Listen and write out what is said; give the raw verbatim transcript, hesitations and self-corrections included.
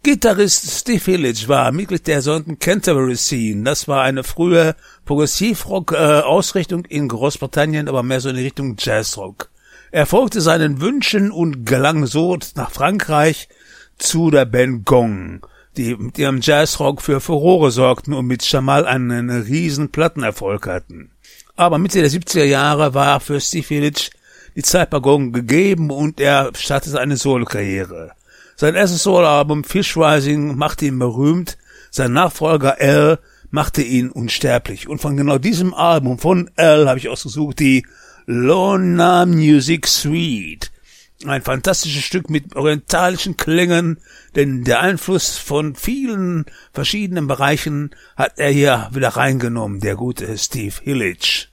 Gitarrist Steve Hillage war Mitglied der sogenannten Canterbury Scene. Das war eine frühe Progressivrock-Ausrichtung in Großbritannien, aber mehr so in die Richtung Jazzrock. Er folgte seinen Wünschen und gelang so nach Frankreich zu der Band Gong, die mit ihrem Jazzrock für Furore sorgten und mit Jamal einen riesen Plattenerfolg hatten. Aber Mitte der siebziger Jahre war für Steve Hillage die Zeit bei Gong gegeben und er startete eine Solo-Karriere. Sein erstes Soloalbum Fish Rising machte ihn berühmt, sein Nachfolger Al machte ihn unsterblich. Und von genau diesem Album von Al habe ich ausgesucht die Lorna Music Suite. Ein fantastisches Stück mit orientalischen Klängen, denn der Einfluss von vielen verschiedenen Bereichen hat er hier wieder reingenommen, der gute Steve Hillage.